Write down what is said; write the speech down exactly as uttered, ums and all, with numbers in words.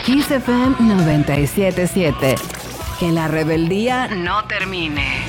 Kiss F M noventa y siete punto siete. Que la rebeldía no termine.